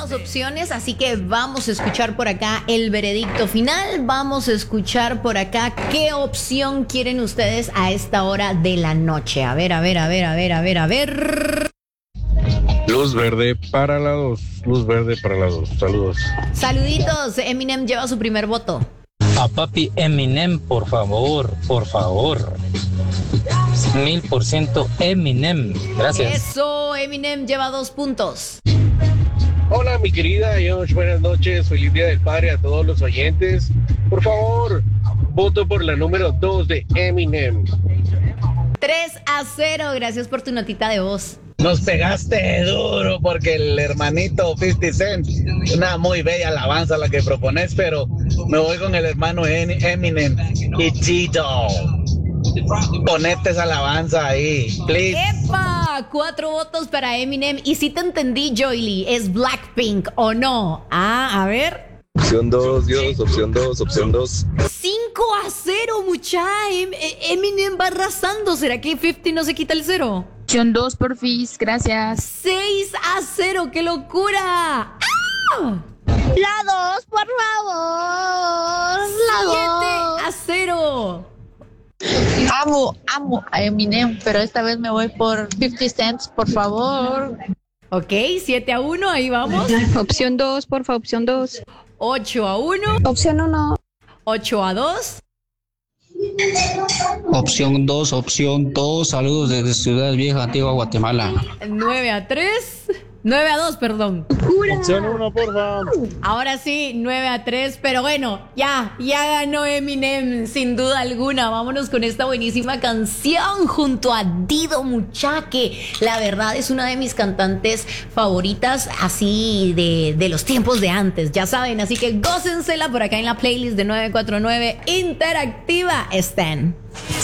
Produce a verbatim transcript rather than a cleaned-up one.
las opciones, así que vamos a escuchar por acá el veredicto final. Vamos a escuchar por acá qué opción quieren ustedes a esta hora de la noche. A ver, a ver, a ver, a ver, a ver, a ver. Luz verde para la dos. Luz verde para la dos. Saludos. Saluditos. Eminem lleva su primer voto. A papi Eminem, por favor, por favor. Mil por ciento Eminem. Gracias. Eso, Eminem lleva dos puntos. Hola, mi querida Josh. Buenas noches. Feliz Día del Padre a todos los oyentes. Por favor, voto por la número dos de Eminem. tres a cero. Gracias por tu notita de voz. Nos pegaste duro porque el hermanito cincuenta Cent, una muy bella alabanza la que propones, pero me voy con el hermano Eminem y Tito. Ponete esa alabanza ahí, please. ¡Epa! Cuatro votos para Eminem. Y si te entendí, Joyly, ¿es Blackpink o no? Ah, a ver. Opción dos, Dios, opción dos, opción dos. cinco a cero, mucha. Em- Eminem va arrasando. ¿Será que cincuenta no se quita el cero? Opción dos, porfis, gracias. seis a cero, ¡qué locura! ¡Ah! La dos, por favor. La siete a cero. Amo, amo a Eminem, pero esta vez me voy por cincuenta cents, por favor. Ok, siete a uno, ahí vamos. Opción dos, por favor, opción dos. ocho a uno. Opción uno. ocho a dos. Opción dos, opción dos. Saludos desde Ciudad Vieja, Antigua, Guatemala. nueve a tres. nueve a dos, perdón. Opción uno, por favor. Ahora sí, nueve a tres, pero bueno, ya, ya ganó Eminem, sin duda alguna. Vámonos con esta buenísima canción junto a Dido Muchaque. La verdad es una de mis cantantes favoritas, así de, de los tiempos de antes, ya saben. Así que gócensela por acá en la playlist de nueve cuatro nueve Interactiva. Estén.